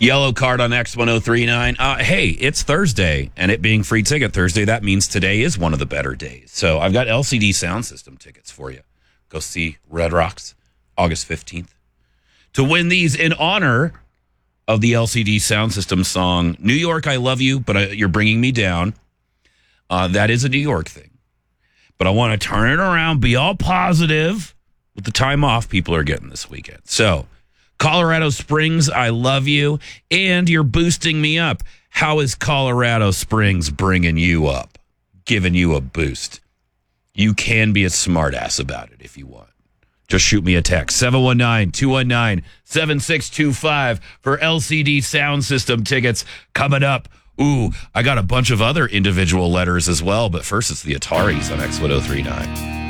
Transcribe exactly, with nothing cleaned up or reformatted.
Yellow card on X ten thirty-nine. Uh, hey, it's Thursday, and it being Free Ticket Thursday, that means today is one of the better days. So I've got L C D Sound System tickets for you. Go see Red Rocks August fifteenth. To win these in honor of the L C D Sound System song, New York, I Love You, but I, You're Bringing Me Down. Uh, that is a New York thing. But I want to turn it around, be all positive with the time off people are getting this weekend. So, Colorado Springs, I Love You, and You're Boosting Me Up. How is Colorado Springs bringing you up, giving you a boost? You can be a smartass about it if you want. Just shoot me a text, seven one nine, two one nine, seven six two five for L C D Sound System tickets coming up. Ooh, I got a bunch of other individual letters as well, but first it's the Ataris on X ten thirty-nine.